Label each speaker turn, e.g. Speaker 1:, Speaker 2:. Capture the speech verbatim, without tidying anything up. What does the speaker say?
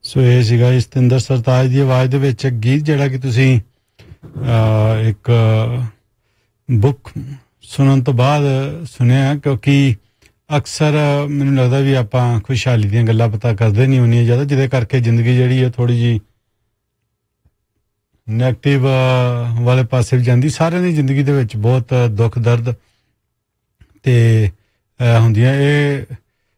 Speaker 1: ਸੋ ਇਹ ਸੀਗਾ ਸਤਿੰਦਰ ਸਰਤਾਜ ਦੀ ਆਵਾਜ਼ ਦੇ ਵਿੱਚ ਗੀਤ ਜਿਹੜਾ ਕਿ ਤੁਸੀਂ ਇੱਕ ਬੁੱਕ ਸੁਣਨ ਤੋਂ ਬਾਅਦ ਸੁਣਿਆ, ਕਿਉਂਕਿ ਅਕਸਰ ਮੈਨੂੰ ਲੱਗਦਾ ਵੀ ਆਪਾਂ ਖੁਸ਼ਹਾਲੀ ਦੀਆਂ ਗੱਲਾਂ ਪਤਾ ਕਰਦੇ ਨਹੀਂ ਹੁੰਦੀਆਂ ਜ਼ਿਆਦਾ, ਜਿਹਦੇ ਕਰਕੇ ਜ਼ਿੰਦਗੀ ਜਿਹੜੀ ਹੈ ਥੋੜ੍ਹੀ ਜਿਹੀ ਨੈਗੇਟਿਵ ਵਾਲੇ ਪਾਸੇ ਵੀ ਜਾਂਦੀ। ਸਾਰਿਆਂ ਦੀ ਜ਼ਿੰਦਗੀ ਦੇ ਵਿੱਚ ਬਹੁਤ ਦੁੱਖ ਦਰਦ ਤੇ ਹੁੰਦੀਆਂ। ਇਹ